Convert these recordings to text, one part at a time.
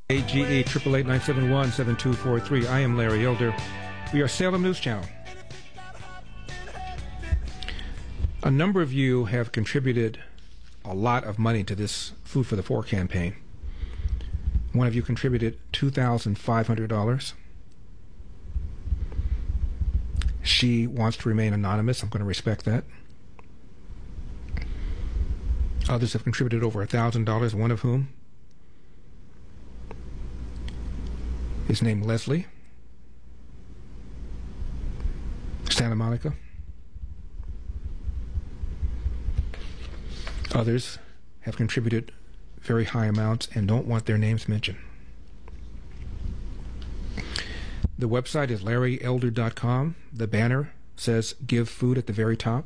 AGE 888-971-7243. I am Larry Elder. We are Salem News Channel. A number of you have contributed a lot of money to this Food for the Poor campaign. One of you contributed $2,500. She wants to remain anonymous. I'm going to respect that. Others have contributed over $1,000, one of whom is named Leslie, Santa Monica. Others have contributed very high amounts and don't want their names mentioned. The website is larryelder.com. The banner says Give Food at the very top.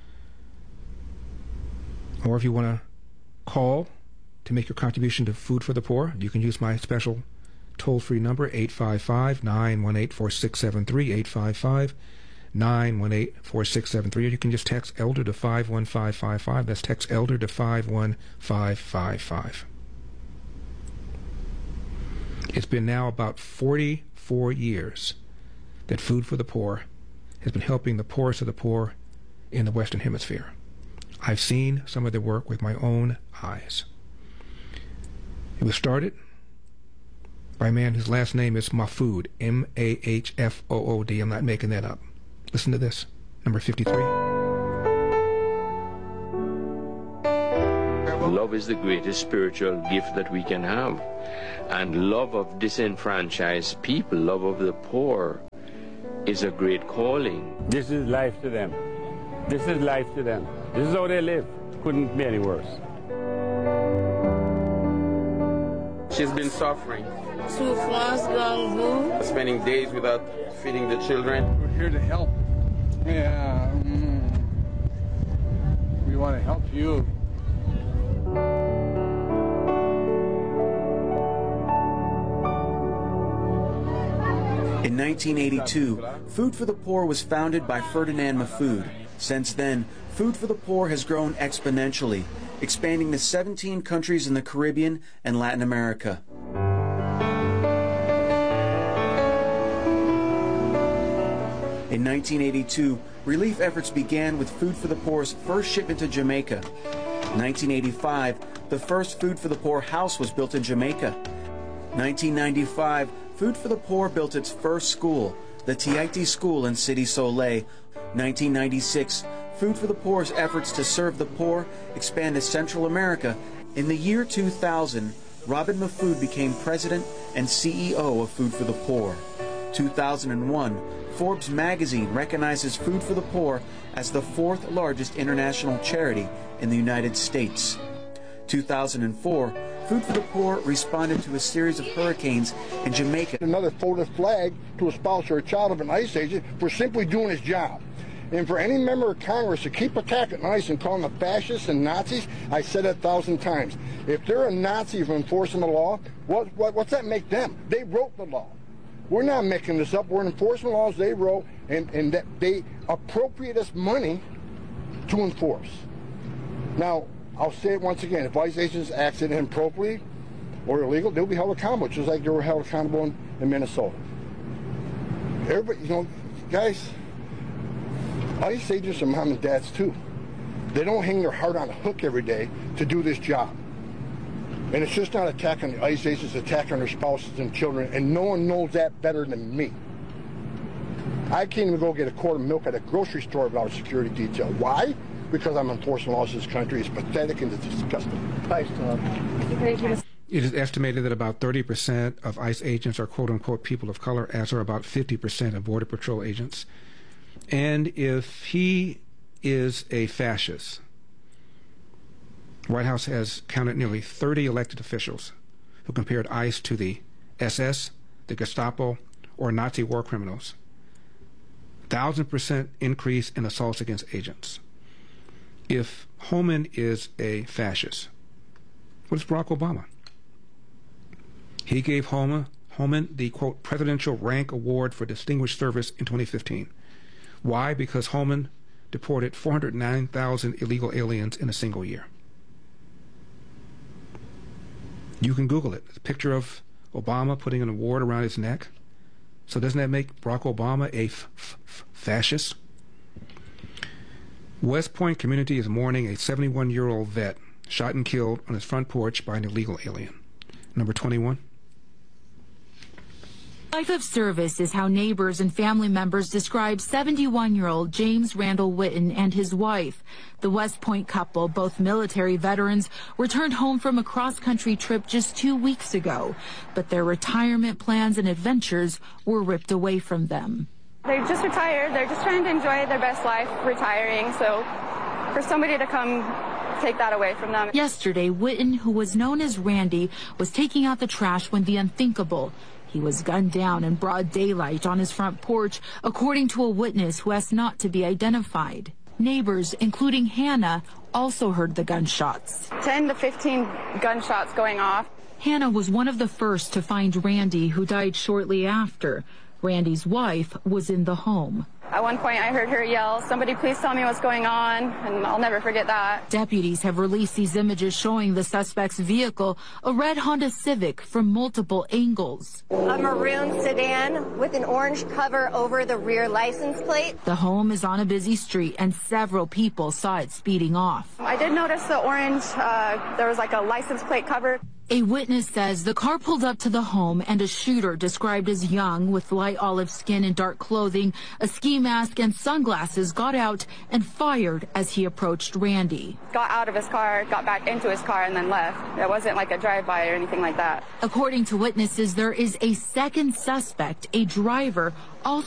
Or if you want to call to make your contribution to Food for the Poor, you can use my special toll-free number, 855-918-4673, 855-918-4673, or you can just text ELDER to 51555. That's text ELDER to 51555. It's been now about 44 years that Food for the Poor has been helping the poorest of the poor in the Western Hemisphere. I've seen some of their work with my own eyes. It was started by a man whose last name is Mahfood, M-A-H-F-O-O-D. I'm not making that up. Listen to this, number 53. Love is the greatest spiritual gift that we can have. And love of disenfranchised people, love of the poor, is a great calling. This is life to them. This is life to them. This is how they live. Couldn't be any worse. She's been suffering. Souffrance, gangou. Spending days without feeding the children. We're here to help. Yeah. We want to help you. In 1982, Food for the Poor was founded by Ferdinand Mahfood. Since then, Food for the Poor has grown exponentially, expanding to 17 countries in the Caribbean and Latin America. In 1982, relief efforts began with Food for the Poor's first shipment to Jamaica. In 1985, the first Food for the Poor house was built in Jamaica. 1995, Food for the Poor built its first school, the Tiaiti School in City Soleil. 1996, Food for the Poor's efforts to serve the poor expanded to Central America. In the year 2000, Robin Mahfood became president and CEO of Food for the Poor. 2001, Forbes magazine recognizes Food for the Poor as the fourth largest international charity in the United States. 2004, Food for the Poor responded to a series of hurricanes in Jamaica. Another folded flag to a spouse or a child of an ICE agent for simply doing his job. And for any member of Congress to keep attacking ICE and calling them fascists and Nazis, I said it 1,000 times. If they're a Nazi for enforcing the law, what's that make them? They wrote the law. We're not making this up. We're enforcing laws they wrote, and that they appropriate us money to enforce. Now, I'll say it once again. If ICE agents acted improperly or illegal, they'll be held accountable, just like they were held accountable in Minnesota. Everybody, you know, guys, ICE agents are mom and dads too. They don't hang their heart on a hook every day to do this job. And it's just not attacking the ICE agents, it's attacking their spouses and children, and no one knows that better than me. I can't even go get a quart of milk at a grocery store without a security detail. Why? Because I'm enforcing laws in this country. It's pathetic and it's disgusting. Thanks, Tom. It is estimated that about 30% of ICE agents are quote-unquote people of color, as are about 50% of Border Patrol agents. And if he is a fascist, the White House has counted nearly 30 elected officials who compared ICE to the SS, the Gestapo, or Nazi war criminals. 1,000% increase in assaults against agents. If Homan is a fascist, what is Barack Obama? He gave Homan the, quote, Presidential Rank Award for Distinguished Service in 2015. Why? Because Homan deported 409,000 illegal aliens in a single year. You can Google it. It's a picture of Obama putting an award around his neck. So doesn't that make Barack Obama a fascist? West Point community is mourning a 71-year-old vet shot and killed on his front porch by an illegal alien. Number 21. Life of service is how neighbors and family members describe 71-year-old James Randall Witten and his wife. The West Point couple, both military veterans, returned home from a cross-country trip just 2 weeks ago, but their retirement plans and adventures were ripped away from them. They just retired. They're just trying to enjoy their best life retiring, so for somebody to come take that away from them. Yesterday, Witten, who was known as Randy, was taking out the trash when the unthinkable. He was gunned down in broad daylight on his front porch, according to a witness who asked not to be identified. Neighbors, including Hannah, also heard the gunshots. 10 to 15 gunshots going off. Hannah was one of the first to find Randy, who died shortly after. Randy's wife was in the home. At one point, I heard her yell, "Somebody please tell me what's going on," and I'll never forget that. Deputies have released these images showing the suspect's vehicle, a red Honda Civic, from multiple angles. A maroon sedan with an orange cover over the rear license plate. The home is on a busy street, and several people saw it speeding off. I did notice the orange, there was like a license plate cover. A witness says the car pulled up to the home and a shooter described as young with light olive skin and dark clothing, a ski mask and sunglasses got out and fired as he approached Randy. Got out of his car, got back into his car and then left. It wasn't like a drive-by or anything like that. According to witnesses, there is a second suspect, a driver, also